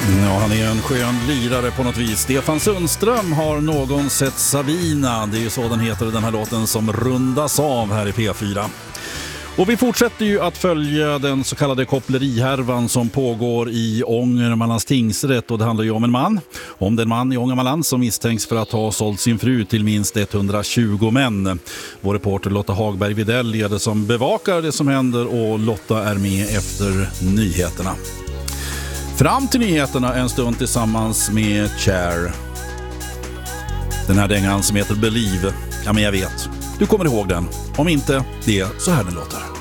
Ja, han är en skön lirare på något vis. Stefan Sundström har någon sett Sabina. Det är ju så den heter, den här låten som rundas av här i P4. Och vi fortsätter ju att följa den så kallade kopplerihärvan som pågår i Ångermanlands tingsrätt, och det handlar ju om den man i Ångermanland som misstänks för att ha sålt sin fru till minst 120 män. Vår reporter Lotta Hagberg Videll är det som bevakar det som händer, och Lotta är med efter nyheterna. Fram till nyheterna en stund tillsammans med Cher. Den här dängan som heter Believe. Ja, men jag vet. Du kommer ihåg den. Om inte det, så här den låter.